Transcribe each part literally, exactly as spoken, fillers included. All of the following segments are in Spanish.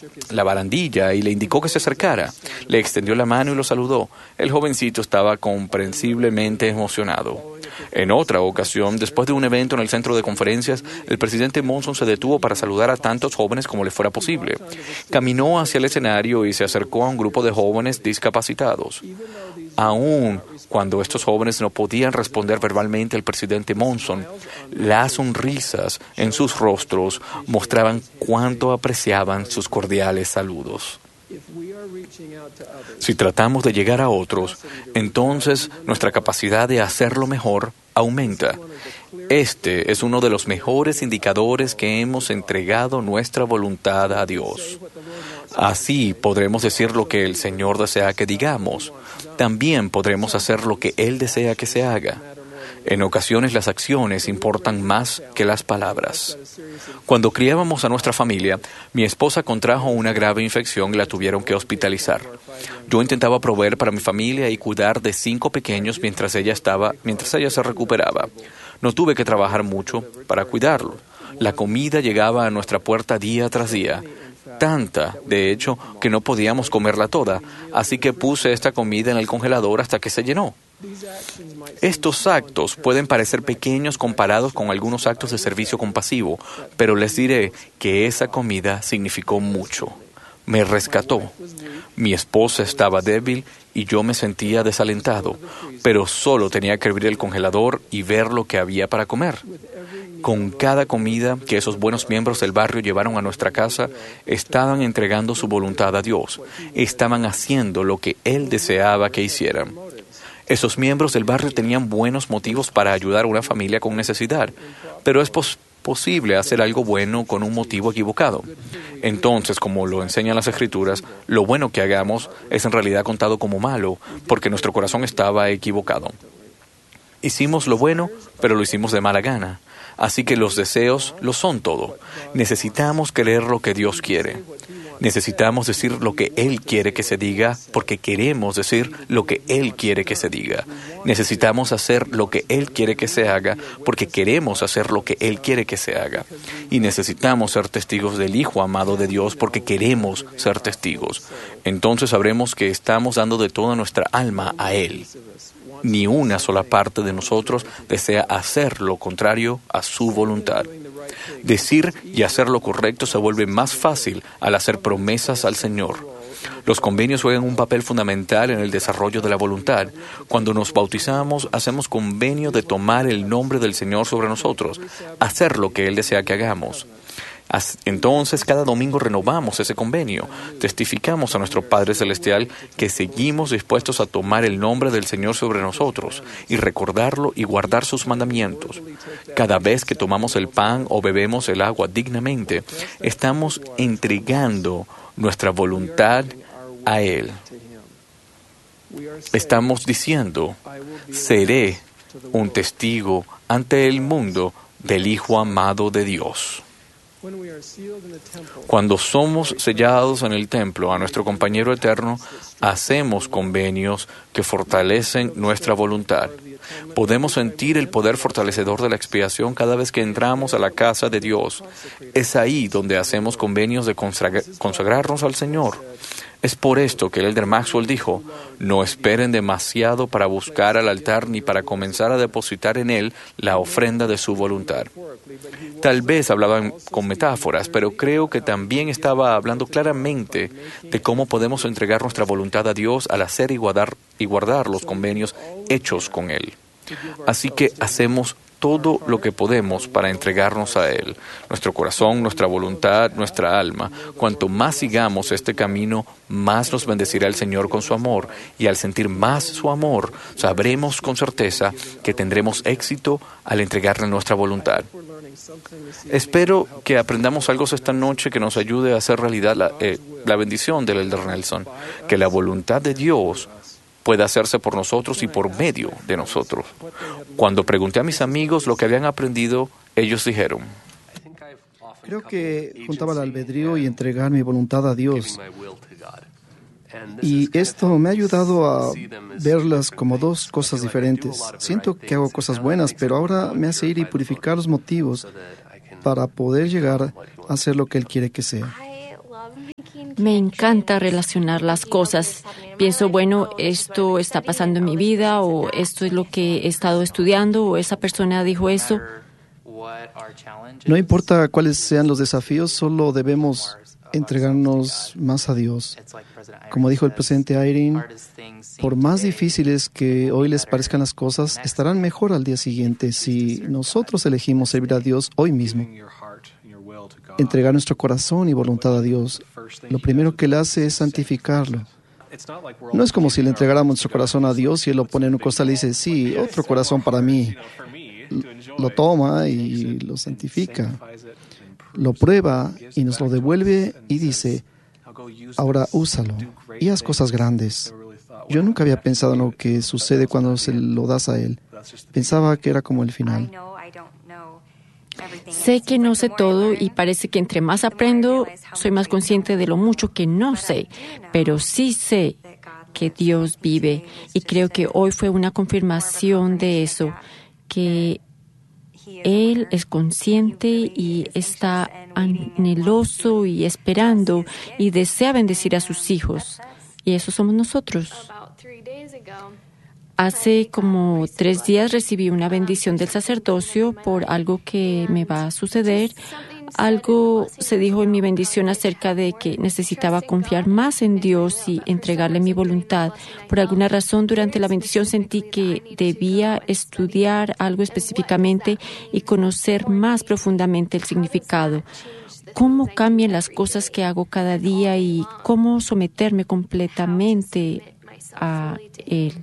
la barandilla y le indicó que se acercara. Le extendió la mano y lo saludó. El jovencito estaba comprensiblemente emocionado. En otra ocasión, después de un evento en el centro de conferencias, el presidente Monson se detuvo para saludar a tantos jóvenes como le fuera posible. Caminó hacia el escenario y se acercó a un grupo de jóvenes discapacitados. Aún cuando estos jóvenes no podían responder verbalmente al presidente Monson, las sonrisas en sus rostros mostraban cuánto apreciaban sus cordiales saludos. Si tratamos de llegar a otros, entonces nuestra capacidad de hacerlo mejor aumenta. Este es uno de los mejores indicadores que hemos entregado nuestra voluntad a Dios. Así podremos decir lo que el Señor desea que digamos. También podremos hacer lo que Él desea que se haga. En ocasiones las acciones importan más que las palabras. Cuando criábamos a nuestra familia, mi esposa contrajo una grave infección y la tuvieron que hospitalizar. Yo intentaba proveer para mi familia y cuidar de cinco pequeños mientras ella estaba, mientras ella se recuperaba. No tuve que trabajar mucho para cuidarlo. La comida llegaba a nuestra puerta día tras día. Tanta, de hecho, que no podíamos comerla toda, así que puse esta comida en el congelador hasta que se llenó. Estos actos pueden parecer pequeños comparados con algunos actos de servicio compasivo, pero les diré que esa comida significó mucho. Me rescató. Mi esposa estaba débil y yo me sentía desalentado, pero solo tenía que abrir el congelador y ver lo que había para comer. Con cada comida que esos buenos miembros del barrio llevaron a nuestra casa, estaban entregando su voluntad a Dios. Estaban haciendo lo que Él deseaba que hicieran. Esos miembros del barrio tenían buenos motivos para ayudar a una familia con necesidad, pero es pos- posible hacer algo bueno con un motivo equivocado. Entonces, como lo enseñan las Escrituras, lo bueno que hagamos es en realidad contado como malo, porque nuestro corazón estaba equivocado. Hicimos lo bueno, pero lo hicimos de mala gana. Así que los deseos lo son todo. Necesitamos creer lo que Dios quiere. Necesitamos decir lo que Él quiere que se diga porque queremos decir lo que Él quiere que se diga. Necesitamos hacer lo que Él quiere que se haga porque queremos hacer lo que Él quiere que se haga. Y necesitamos ser testigos del Hijo amado de Dios porque queremos ser testigos. Entonces sabremos que estamos dando de toda nuestra alma a Él. Ni una sola parte de nosotros desea hacer lo contrario a su voluntad. Decir y hacer lo correcto se vuelve más fácil al hacer promesas al Señor. Los convenios juegan un papel fundamental en el desarrollo de la voluntad. Cuando nos bautizamos, hacemos convenio de tomar el nombre del Señor sobre nosotros, hacer lo que Él desea que hagamos. Entonces, cada domingo renovamos ese convenio. Testificamos a nuestro Padre Celestial que seguimos dispuestos a tomar el nombre del Señor sobre nosotros y recordarlo y guardar sus mandamientos. Cada vez que tomamos el pan o bebemos el agua dignamente, estamos entregando nuestra voluntad a Él. Estamos diciendo, seré un testigo ante el mundo del Hijo amado de Dios. Cuando somos sellados en el templo a nuestro compañero eterno, hacemos convenios que fortalecen nuestra voluntad. Podemos sentir el poder fortalecedor de la expiación cada vez que entramos a la casa de Dios. Es ahí donde hacemos convenios de consagra- consagrarnos al Señor. Es por esto que el Elder Maxwell dijo, no esperen demasiado para buscar al altar ni para comenzar a depositar en él la ofrenda de su voluntad. Tal vez hablaban con metáforas, pero creo que también estaba hablando claramente de cómo podemos entregar nuestra voluntad a Dios al hacer y guardar, y guardar los convenios hechos con Él. Así que hacemos todo lo que podemos para entregarnos a Él, nuestro corazón, nuestra voluntad, nuestra alma. Cuanto más sigamos este camino, más nos bendecirá el Señor con su amor, y al sentir más su amor, sabremos con certeza que tendremos éxito al entregarle nuestra voluntad. Espero que aprendamos algo esta noche que nos ayude a hacer realidad la, eh, la bendición del Elder Nelson, que la voluntad de Dios pueda hacerse por nosotros y por medio de nosotros. Cuando pregunté a mis amigos lo que habían aprendido, ellos dijeron, creo que juntaba el albedrío y entregar mi voluntad a Dios. Y esto me ha ayudado a verlas como dos cosas diferentes. Siento que hago cosas buenas, pero ahora me hace ir y purificar los motivos para poder llegar a hacer lo que Él quiere que sea. Me encanta relacionar las cosas. Pienso, bueno, esto está pasando en mi vida, o esto es lo que he estado estudiando, o esa persona dijo eso. No importa cuáles sean los desafíos, solo debemos entregarnos más a Dios. Como dijo el presidente Eyring, por más difíciles que hoy les parezcan las cosas, estarán mejor al día siguiente si nosotros elegimos servir a Dios hoy mismo. Entregar nuestro corazón y voluntad a Dios, lo primero que Él hace es santificarlo. No es como si le entregáramos nuestro corazón a Dios y Él lo pone en un costal y dice, sí, otro corazón para mí. Lo toma y lo santifica. Lo prueba y nos lo devuelve y dice, ahora úsalo y haz cosas grandes. Yo nunca había pensado en lo que sucede cuando se lo das a Él. Pensaba que era como el final. Sé que no sé todo y parece que entre más aprendo, soy más consciente de lo mucho que no sé, pero sí sé que Dios vive y creo que hoy fue una confirmación de eso, que Él es consciente y está anheloso y esperando y desea bendecir a sus hijos. Y eso somos nosotros. Hace como tres días recibí una bendición del sacerdocio por algo que me va a suceder. Algo se dijo en mi bendición acerca de que necesitaba confiar más en Dios y entregarle mi voluntad. Por alguna razón, durante la bendición sentí que debía estudiar algo específicamente y conocer más profundamente el significado. Cómo cambian las cosas que hago cada día y cómo someterme completamente a Él.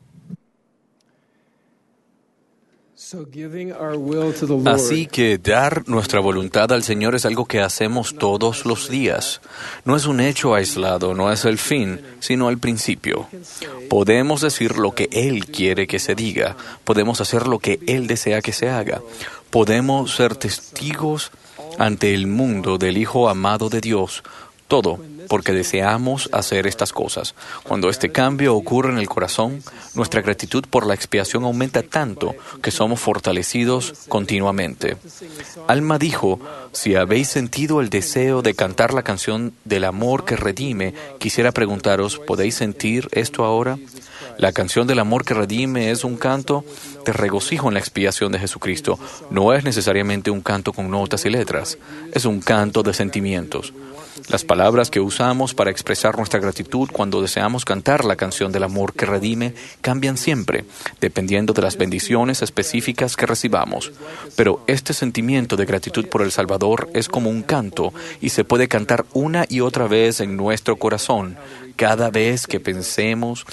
Así que dar nuestra voluntad al Señor es algo que hacemos todos los días. No es un hecho aislado, no es el fin, sino el principio. Podemos decir lo que Él quiere que se diga, podemos hacer lo que Él desea que se haga, podemos ser testigos ante el mundo del Hijo amado de Dios, todo porque deseamos hacer estas cosas. Cuando este cambio ocurre en el corazón, nuestra gratitud por la expiación aumenta tanto que somos fortalecidos continuamente. Alma dijo, si habéis sentido el deseo de cantar la canción del amor que redime, quisiera preguntaros, ¿podéis sentir esto ahora? La canción del amor que redime es un canto de regocijo en la expiación de Jesucristo. No es necesariamente un canto con notas y letras, es un canto de sentimientos. Las palabras que usamos para expresar nuestra gratitud cuando deseamos cantar la canción del amor que redime cambian siempre, dependiendo de las bendiciones específicas que recibamos. Pero este sentimiento de gratitud por el Salvador es como un canto y se puede cantar una y otra vez en nuestro corazón, cada vez que pensemos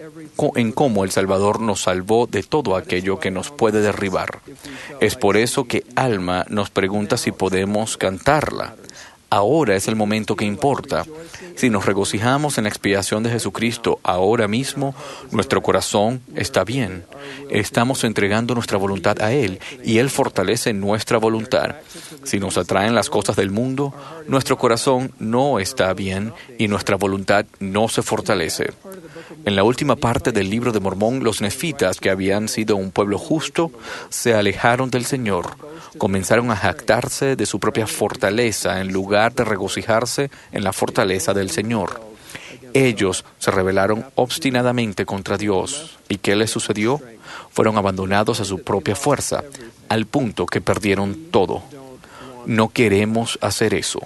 en cómo el Salvador nos salvó de todo aquello que nos puede derribar. Es por eso que Alma nos pregunta si podemos cantarla. Ahora es el momento que importa. Si nos regocijamos en la expiación de Jesucristo ahora mismo, nuestro corazón está bien. Estamos entregando nuestra voluntad a Él y Él fortalece nuestra voluntad. Si nos atraen las cosas del mundo, nuestro corazón no está bien y nuestra voluntad no se fortalece. En la última parte del libro de Mormón, los nefitas, que habían sido un pueblo justo, se alejaron del Señor. Comenzaron a jactarse de su propia fortaleza en lugar de regocijarse en la fortaleza del Señor. Ellos se rebelaron obstinadamente contra Dios. ¿Y qué les sucedió? Fueron abandonados a su propia fuerza, al punto que perdieron todo. No queremos hacer eso.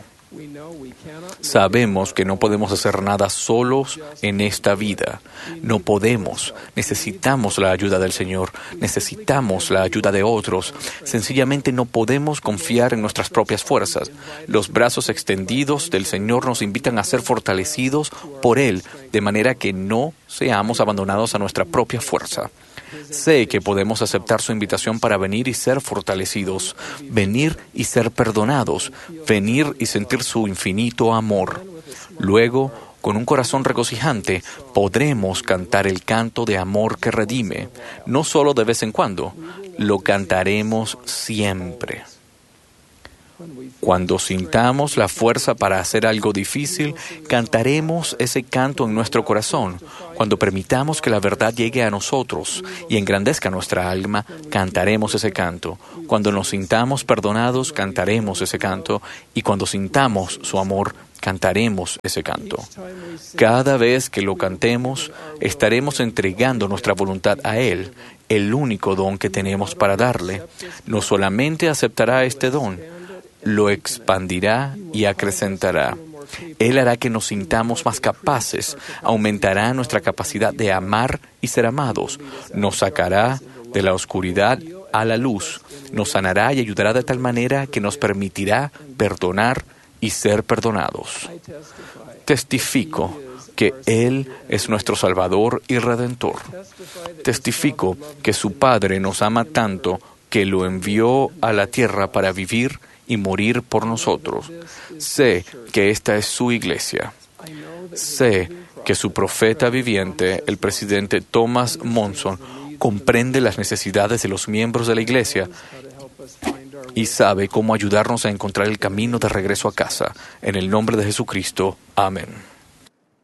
Sabemos que no podemos hacer nada solos en esta vida. No podemos. Necesitamos la ayuda del Señor. Necesitamos la ayuda de otros. Sencillamente no podemos confiar en nuestras propias fuerzas. Los brazos extendidos del Señor nos invitan a ser fortalecidos por Él, de manera que no seamos abandonados a nuestra propia fuerza. Sé que podemos aceptar su invitación para venir y ser fortalecidos, venir y ser perdonados, venir y sentir su infinito amor. Luego, con un corazón regocijante, podremos cantar el canto de amor que redime, no solo de vez en cuando, lo cantaremos siempre. Cuando sintamos la fuerza para hacer algo difícil, cantaremos ese canto en nuestro corazón. Cuando permitamos que la verdad llegue a nosotros y engrandezca nuestra alma, cantaremos ese canto. Cuando nos sintamos perdonados, cantaremos ese canto. Y cuando sintamos su amor, cantaremos ese canto. Cada vez que lo cantemos, estaremos entregando nuestra voluntad a Él, el único don que tenemos para darle. No solamente aceptará este don, lo expandirá y acrecentará. Él hará que nos sintamos más capaces, aumentará nuestra capacidad de amar y ser amados, nos sacará de la oscuridad a la luz, nos sanará y ayudará de tal manera que nos permitirá perdonar y ser perdonados. Testifico que Él es nuestro Salvador y Redentor. Testifico que su Padre nos ama tanto que lo envió a la tierra para vivir y morir por nosotros. Sé que esta es su iglesia. Sé que su profeta viviente, el presidente Thomas Monson, comprende las necesidades de los miembros de la iglesia y sabe cómo ayudarnos a encontrar el camino de regreso a casa. En el nombre de Jesucristo. Amén.